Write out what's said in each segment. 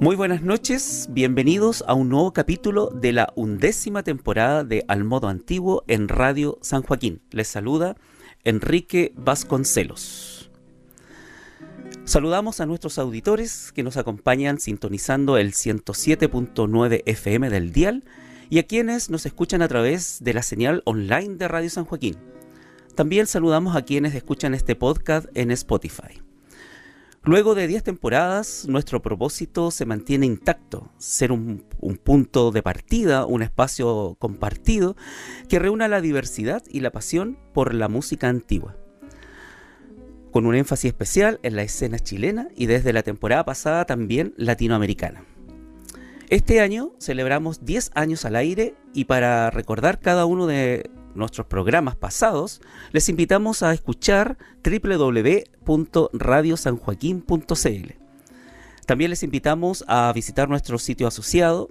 Muy buenas noches, bienvenidos a un nuevo capítulo de la 11ª temporada de Al Modo Antiguo en Radio San Joaquín. Les saluda Enrique Vasconcelos. Saludamos a nuestros auditores que nos acompañan sintonizando el 107.9 FM del dial y a quienes nos escuchan a través de la señal online de Radio San Joaquín. También saludamos a quienes escuchan este podcast en Spotify. Luego de 10 temporadas, nuestro propósito se mantiene intacto, ser un punto de partida, un espacio compartido que reúna la diversidad y la pasión por la música antigua, con un énfasis especial en la escena chilena y desde la temporada pasada también latinoamericana. Este año celebramos 10 años al aire y para recordar cada uno de nuestros programas pasados, les invitamos a escuchar www.radiosanjoaquin.cl. También les invitamos a visitar nuestro sitio asociado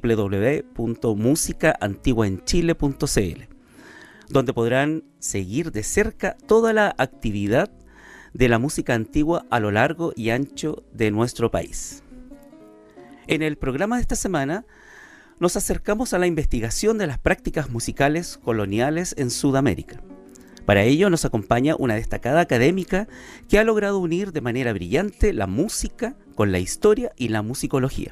www.musicaantiguaenchile.cl, donde podrán seguir de cerca toda la actividad de la música antigua a lo largo y ancho de nuestro país. En el programa de esta semana nos acercamos a la investigación de las prácticas musicales coloniales en Sudamérica. Para ello nos acompaña una destacada académica que ha logrado unir de manera brillante la música con la historia y la musicología.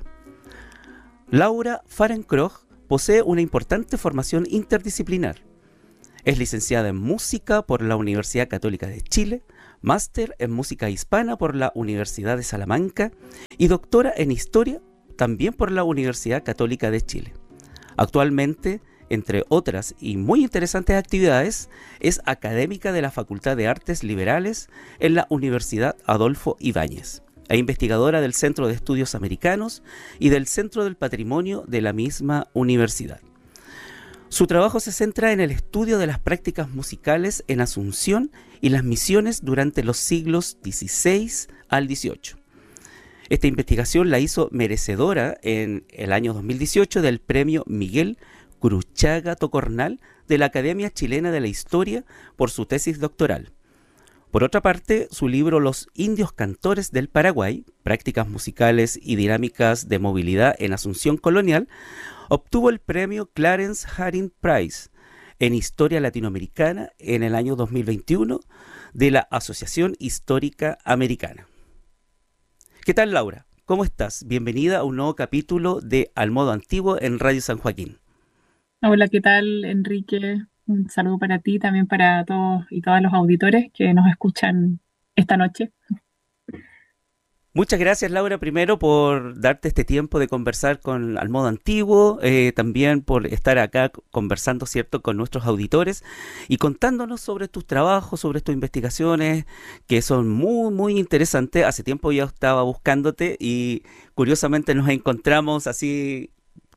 Laura Fahrenkrog posee una importante formación interdisciplinar. Es licenciada en música por la Universidad Católica de Chile, máster en música hispana por la Universidad de Salamanca y doctora en historia también por la Universidad Católica de Chile. Actualmente, entre otras y muy interesantes actividades, es académica de la Facultad de Artes Liberales en la Universidad Adolfo Ibáñez e investigadora del Centro de Estudios Americanos y del Centro del Patrimonio de la misma universidad. Su trabajo se centra en el estudio de las prácticas musicales en Asunción y las misiones durante los siglos XVI al XVIII. Esta investigación la hizo merecedora en el año 2018 del premio Miguel Cruchaga Tocornal de la Academia Chilena de la Historia por su tesis doctoral. Por otra parte, su libro Los Indios Cantores del Paraguay, prácticas musicales y dinámicas de movilidad en Asunción Colonial, obtuvo el premio Clarence Haring Prize en Historia Latinoamericana en el año 2021 de la Asociación Histórica Americana. ¿Qué tal, Laura? ¿Cómo estás? Bienvenida a un nuevo capítulo de Al Modo Antiguo en Radio San Joaquín. Hola, ¿qué tal, Enrique? Un saludo para ti, también para todos y todas los auditores que nos escuchan esta noche. Muchas gracias, Laura, primero por darte este tiempo de conversar con Al Modo Antiguo, también por estar acá conversando, ¿cierto?, con nuestros auditores y contándonos sobre tus trabajos, sobre tus investigaciones, que son muy, muy interesantes. Hace tiempo ya estaba buscándote y curiosamente nos encontramos así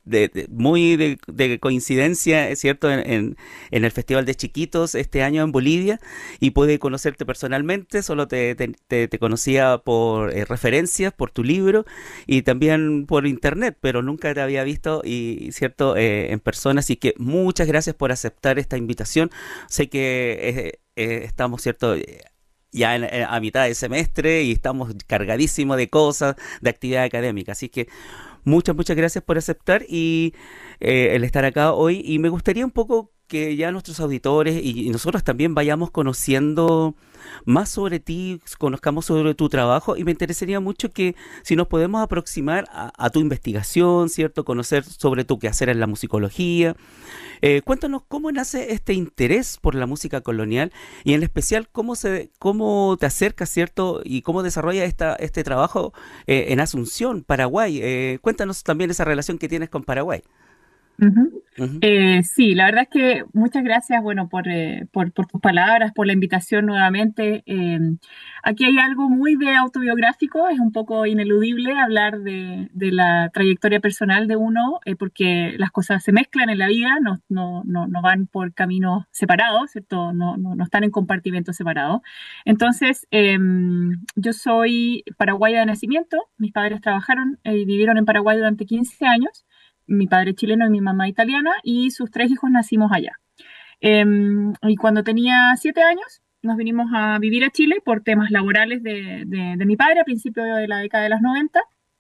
de coincidencia, es cierto, en el Festival de Chiquitos este año en Bolivia y pude conocerte personalmente. Solo te conocía por referencias, por tu libro y también por internet, pero nunca te había visto y cierto en persona, así que muchas gracias por aceptar esta invitación. Sé que estamos, cierto, ya a mitad de semestre y estamos cargadísimos de cosas, de actividad académica, así que muchas gracias por aceptar y el estar acá hoy. Y me gustaría un poco que ya nuestros auditores y nosotros también vayamos conociendo más sobre ti, conozcamos sobre tu trabajo y me interesaría mucho que si nos podemos aproximar a tu investigación, ¿cierto? Conocer sobre tu quehacer en la musicología. Cuéntanos cómo nace este interés por la música colonial y en especial cómo te acercas, ¿cierto? Y cómo desarrolla este trabajo en Asunción, Paraguay. Cuéntanos también esa relación que tienes con Paraguay. Ujú. Ujú. Sí, la verdad es que muchas gracias, bueno, por tus palabras, por la invitación nuevamente. Aquí hay algo muy de autobiográfico, es un poco ineludible hablar de la trayectoria personal de uno, porque las cosas se mezclan en la vida, no van por caminos separados, ¿cierto? No están en compartimentos separados. Entonces, yo soy paraguaya de nacimiento, mis padres trabajaron y vivieron en Paraguay durante 15 años. Mi padre chileno y mi mamá italiana, y sus 3 hijos nacimos allá. Y cuando tenía 7 años, nos vinimos a vivir a Chile por temas laborales de mi padre a principios de la década de los 90.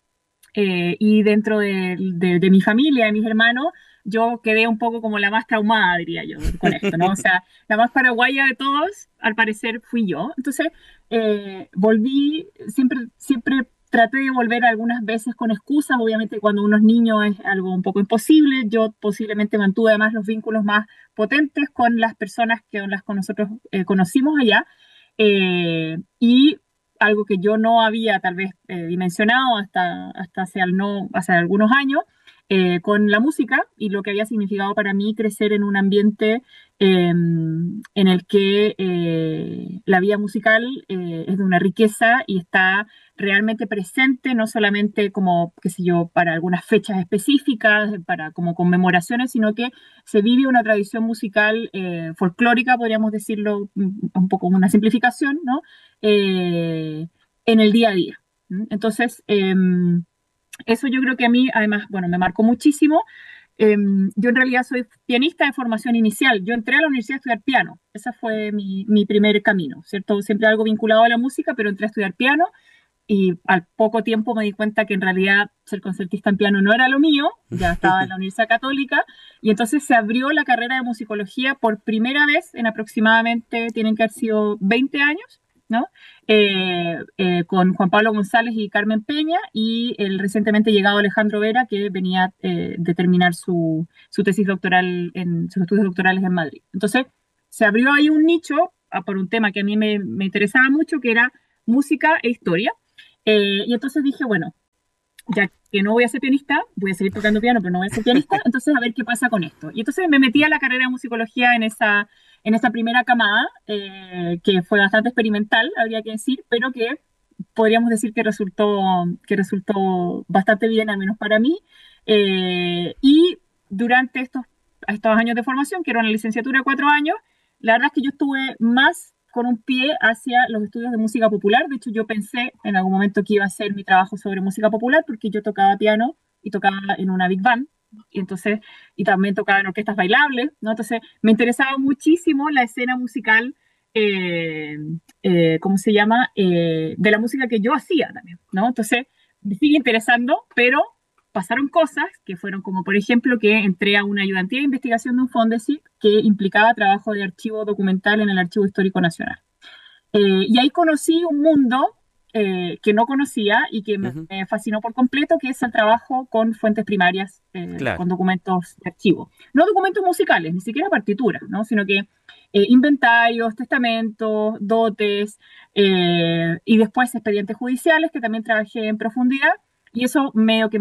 y dentro de mi familia, de mis hermanos, yo quedé un poco como la más traumada, diría yo, con esto, ¿no? O sea, la más paraguaya de todos, al parecer, fui yo. Entonces, volví, siempre traté de volver algunas veces con excusas, obviamente cuando uno es niño es algo un poco imposible. Yo posiblemente mantuve además los vínculos más potentes con las personas que las con nosotros conocimos allá. Y algo que yo no había tal vez dimensionado hasta hace algunos años, con la música y lo que había significado para mí crecer en un ambiente en el que la vida musical es de una riqueza y está realmente presente, no solamente como, qué sé yo, para algunas fechas específicas, para como conmemoraciones, sino que se vive una tradición musical folclórica, podríamos decirlo un poco una simplificación, ¿no? En el día a día. Entonces, eso yo creo que a mí, además, bueno, me marcó muchísimo. Yo en realidad soy pianista de formación inicial. Yo entré a la universidad a estudiar piano. Ese fue mi primer camino, ¿cierto? Siempre algo vinculado a la música, pero entré a estudiar piano y al poco tiempo me di cuenta que en realidad ser concertista en piano no era lo mío. Ya estaba en la Universidad Católica y entonces se abrió la carrera de musicología por primera vez en aproximadamente, tienen que haber sido 20 años, ¿no? Con Juan Pablo González y Carmen Peña y el recientemente llegado Alejandro Vera, que venía de terminar su tesis doctoral, en sus estudios doctorales en Madrid. Entonces, se abrió ahí un nicho por un tema que a mí me interesaba mucho, que era música e historia. Y entonces dije, bueno, ya que no voy a ser pianista, voy a seguir tocando piano, pero no voy a ser pianista, entonces a ver qué pasa con esto. Y entonces me metí a la carrera de musicología en esa primera camada, que fue bastante experimental, habría que decir, pero que podríamos decir que resultó bastante bien, al menos para mí. Y durante estos años de formación, que era una licenciatura de 4 años, la verdad es que yo estuve más con un pie hacia los estudios de música popular. De hecho, yo pensé en algún momento que iba a hacer mi trabajo sobre música popular porque yo tocaba piano y tocaba en una big band. Y también tocaba en orquestas bailables, ¿no? Entonces, me interesaba muchísimo la escena musical, eh, ¿cómo se llama? De la música que yo hacía también, ¿no? Entonces, me sigue interesando, pero pasaron cosas que fueron como, por ejemplo, que entré a una ayudantía de investigación de un Fondesit que implicaba trabajo de archivo documental en el Archivo Histórico Nacional. Y ahí conocí un mundo que no conocía y que me, Ujú. me fascinó por completo, que es el trabajo con fuentes primarias, Claro. con documentos de archivo. No documentos musicales, ni siquiera partituras, ¿no? Sino que inventarios, testamentos, dotes, y después expedientes judiciales, que también trabajé en profundidad, y eso medio que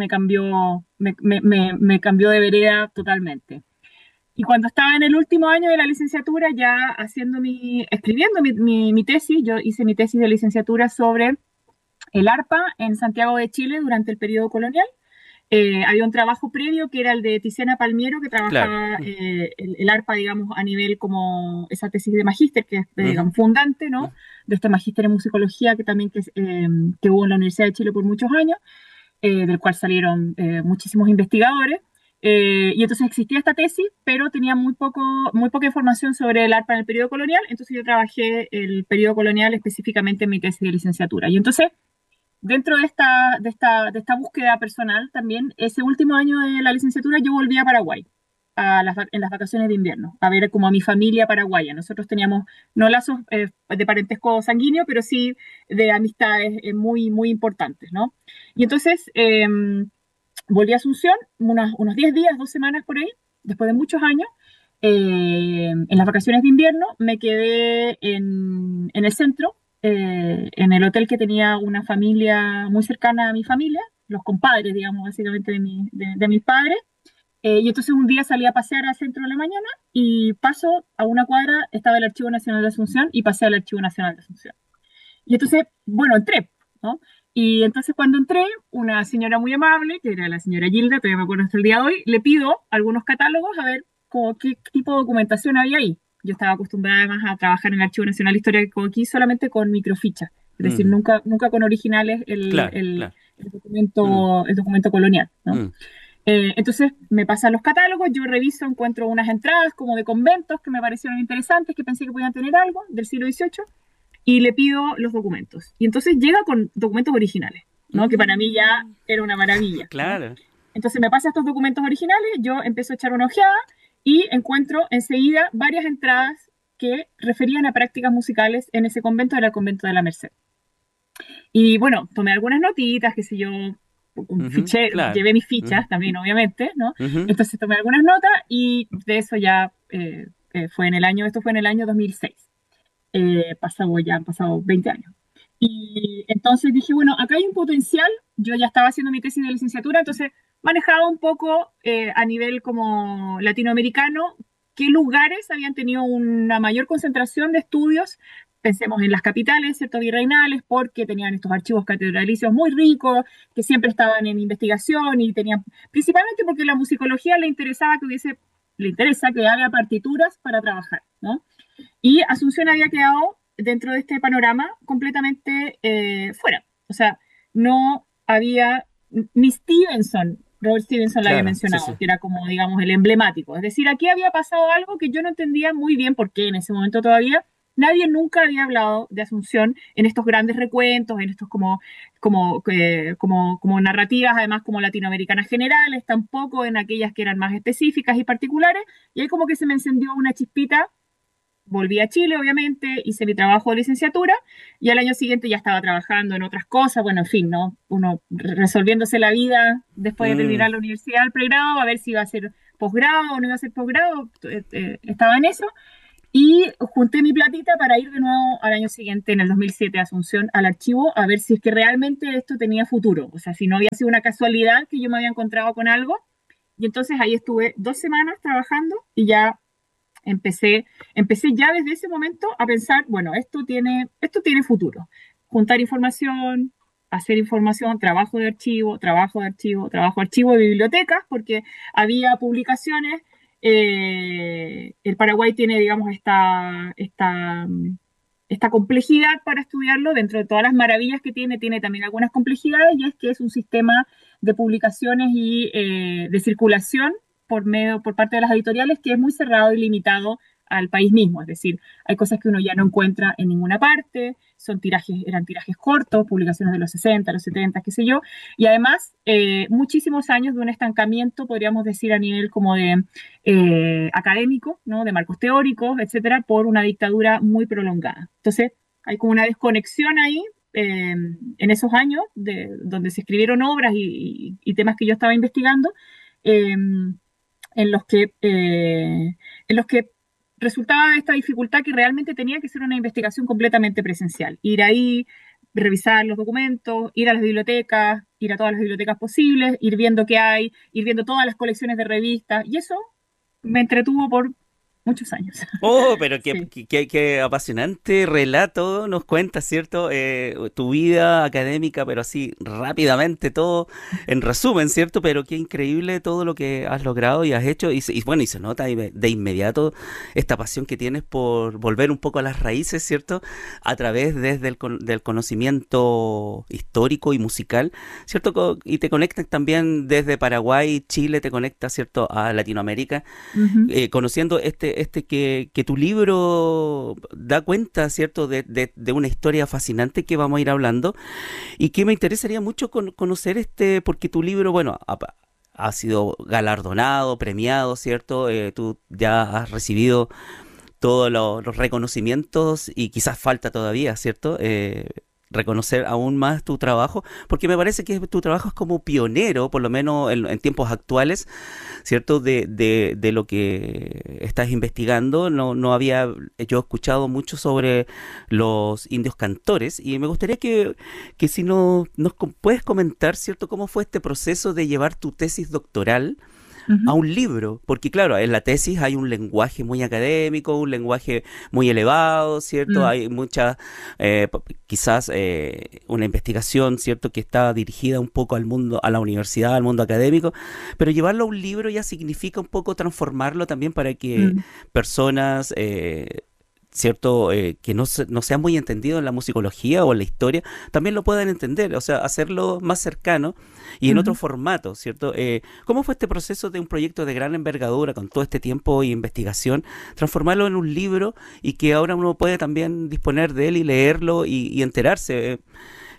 me cambió de vereda totalmente. Y cuando estaba en el último año de la licenciatura, ya escribiendo mi tesis, yo hice mi tesis de licenciatura sobre el arpa en Santiago de Chile durante el periodo colonial. Había un trabajo previo que era el de Tiziana Palmiero, que Claro. trabajaba el arpa, digamos, a nivel como esa tesis de magíster, que es, Ujú. digamos, fundante, ¿no? De este magíster en musicología que hubo en la Universidad de Chile por muchos años, del cual salieron muchísimos investigadores. Y entonces existía esta tesis, pero tenía muy poca información sobre el arpa en el periodo colonial, entonces yo trabajé el periodo colonial específicamente en mi tesis de licenciatura. Y entonces, dentro de esta búsqueda personal también, ese último año de la licenciatura yo volví a Paraguay, en las vacaciones de invierno, a ver como a mi familia paraguaya. Nosotros teníamos no lazos de parentesco sanguíneo, pero sí de amistades muy, muy importantes, ¿no? Y entonces volví a Asunción unos 10 días, 2 semanas por ahí, después de muchos años. En las vacaciones de invierno me quedé en el centro, en el hotel que tenía una familia muy cercana a mi familia, los compadres, digamos, básicamente de mis padres. Y entonces un día salí a pasear al centro de la mañana y paso a una cuadra, estaba el Archivo Nacional de Asunción y pasé al Archivo Nacional de Asunción. Y entonces, bueno, entré, ¿no? Y entonces cuando entré, una señora muy amable, que era la señora Gilda, todavía me acuerdo hasta el día de hoy, le pido algunos catálogos a ver qué tipo de documentación había ahí. Yo estaba acostumbrada además a trabajar en el Archivo Nacional de Historia de Coquí solamente con microfichas, es decir, Ujú. nunca con originales Claro, claro. Mm, el documento colonial, ¿no? mm. Entonces me pasan los catálogos, yo reviso, encuentro unas entradas como de conventos que me parecieron interesantes, que pensé que podían tener algo del siglo XVIII, y le pido los documentos. Y entonces llega con documentos originales. ¿no? Que para mí ya era una maravilla, ¿no? Claro. Entonces me pasa estos documentos originales, yo empiezo a echar una ojeada y encuentro enseguida varias entradas que referían a prácticas musicales en ese convento, era el convento de la Merced. Y bueno, tomé algunas notitas, qué sé yo, un Ujú, fichero, claro. llevé mis Ujú, fichas también, obviamente, ¿no? ujú. Entonces tomé algunas notas y de eso ya esto fue en el año 2006. Ya han pasado 20 años. Y entonces dije, bueno, acá hay un potencial, yo ya estaba haciendo mi tesis de licenciatura, entonces manejaba un poco a nivel como latinoamericano qué lugares habían tenido una mayor concentración de estudios. Pensemos en las capitales, ¿cierto? Virreinales, porque tenían estos archivos catedralicios muy ricos, que siempre estaban en investigación y tenían, principalmente porque la musicología le interesa que haga partituras para trabajar, ¿no? Y Asunción había quedado dentro de este panorama completamente fuera. O sea, no había, ni Stevenson, Robert Stevenson la había Claro, sí, sí. mencionado, que era como, digamos, el emblemático. Es decir, aquí había pasado algo que yo no entendía muy bien por qué en ese momento todavía. Nadie nunca había hablado de Asunción en estos grandes recuentos, en estos como narrativas, además como latinoamericanas generales, tampoco en aquellas que eran más específicas y particulares. Y ahí como que se me encendió una chispita. Volví a Chile, obviamente, hice mi trabajo de licenciatura y al año siguiente ya estaba trabajando en otras cosas, bueno, en fin, ¿no? Uno resolviéndose la vida después de Mm, terminar la universidad, el pregrado, a ver si iba a ser posgrado o no iba a ser posgrado, estaba en eso y junté mi platita para ir de nuevo al año siguiente, en el 2007, a Asunción, al archivo, a ver si es que realmente esto tenía futuro, o sea, si no había sido una casualidad que yo me había encontrado con algo. Y entonces ahí estuve 2 semanas trabajando y ya empecé, empecé ya desde ese momento a pensar, bueno, esto tiene futuro. Juntar información, hacer información, trabajo de archivo, trabajo de archivo de bibliotecas, porque había publicaciones. El Paraguay tiene, digamos, esta complejidad para estudiarlo. Dentro de todas las maravillas que tiene también algunas complejidades, y es que es un sistema de publicaciones y de circulación por parte de las editoriales que es muy cerrado y limitado al país mismo. Es decir, hay cosas que uno ya no encuentra en ninguna parte, eran tirajes cortos, publicaciones de los 60, los 70, qué sé yo, y además muchísimos años de un estancamiento, podríamos decir, a nivel como de académico, ¿no? De marcos teóricos, etcétera, por una dictadura muy prolongada. Entonces, hay como una desconexión ahí en esos años donde se escribieron obras y temas que yo estaba investigando, eh, en los que resultaba esta dificultad que realmente tenía que ser una investigación completamente presencial. Ir ahí, revisar los documentos, ir a las bibliotecas, ir a todas las bibliotecas posibles, ir viendo qué hay, ir viendo todas las colecciones de revistas, y eso me entretuvo por muchos años. oh, pero qué, Sí. qué apasionante relato nos cuenta, ¿cierto? Tu vida académica, pero así rápidamente, todo en resumen, ¿cierto? Pero qué increíble todo lo que has logrado y has hecho. Y bueno, y se nota de inmediato esta pasión que tienes por volver un poco a las raíces, ¿cierto? A través desde del conocimiento histórico y musical, ¿cierto? Y te conectas también desde Paraguay, Chile, te conectas, ¿cierto? A Latinoamérica Ujú. conociendo que tu libro da cuenta, ¿cierto?, de una historia fascinante que vamos a ir hablando y que me interesaría mucho conocer porque tu libro, bueno, ha sido galardonado, premiado, ¿cierto? Tú ya has recibido todos los reconocimientos y quizás falta todavía, ¿cierto? Reconocer aún más tu trabajo, porque me parece que tu trabajo es como pionero, por lo menos en tiempos actuales, ¿cierto? De lo que estás investigando. No, no había yo escuchado mucho sobre los indios cantores y me gustaría que si puedes comentar, ¿cierto? ¿Cómo fue este proceso de llevar tu tesis doctoral a Ujú. un libro? Porque claro, en la tesis hay un lenguaje muy académico, un lenguaje muy elevado, ¿cierto? Mm, Hay mucha, quizás una investigación, ¿cierto? Que está dirigida un poco al mundo, a la universidad, al mundo académico, pero llevarlo a un libro ya significa un poco transformarlo también para que mm, personas... ¿cierto? Que no sean muy entendidos en la musicología o en la historia, también lo puedan entender, o sea, hacerlo más cercano y en otro ujú. formato, ¿cierto? ¿Cómo fue este proceso de un proyecto de gran envergadura con todo este tiempo y investigación, transformarlo en un libro y que ahora uno puede también disponer de él y leerlo y enterarse?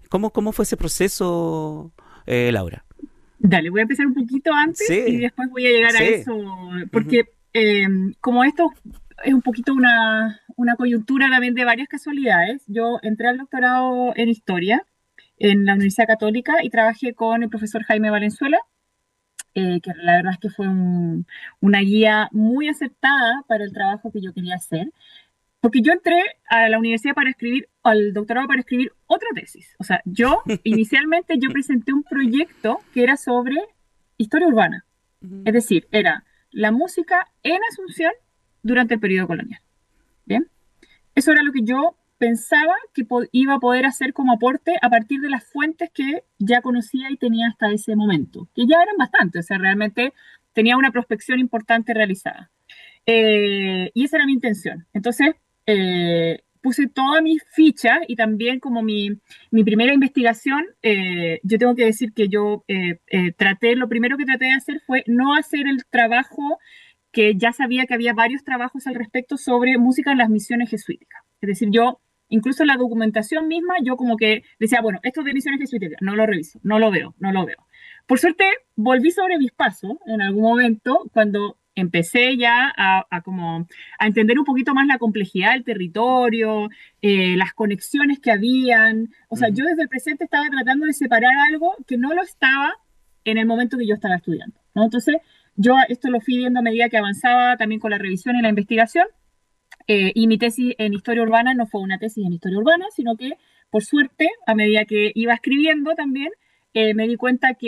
¿Cómo fue ese proceso, Laura? Dale, voy a empezar un poquito antes y Sí, después voy a llegar a sí. eso, Ujú, porque como esto es un poquito una coyuntura también de varias casualidades, yo entré al doctorado en historia en la Universidad Católica y trabajé con el profesor Jaime Valenzuela, que la verdad es que fue una guía muy acertada para el trabajo que yo quería hacer. Porque yo entré a la universidad para escribir, al doctorado para escribir otra tesis. O sea, inicialmente yo presenté un proyecto que era sobre historia urbana. Es ujú, decir, era la música en Asunción durante el periodo colonial. ¿Bien? Eso era lo que yo pensaba que iba a poder hacer como aporte a partir de las fuentes que ya conocía y tenía hasta ese momento, que ya eran bastantes, o sea, realmente tenía una prospección importante realizada. Y esa era mi intención. Entonces, puse todas mis fichas y también como mi primera investigación, yo tengo que decir que yo lo primero que traté de hacer fue no hacer el trabajo que ya sabía que había varios trabajos al respecto sobre música en las misiones jesuíticas. Es decir, yo, incluso en la documentación misma, yo como que decía, bueno, esto de misiones jesuíticas, no lo reviso, no lo veo, no lo veo. Por suerte, volví sobre mis pasos en algún momento cuando empecé ya como a entender un poquito más la complejidad del territorio, las conexiones que habían. O sea, ujú. yo desde el presente estaba tratando de separar algo que no lo estaba en el momento que yo estaba estudiando, ¿no? Entonces, yo esto lo fui viendo a medida que avanzaba también con la revisión y la investigación. Y mi tesis en historia urbana no fue una tesis en historia urbana, sino que, por suerte, a medida que iba escribiendo también, me di cuenta que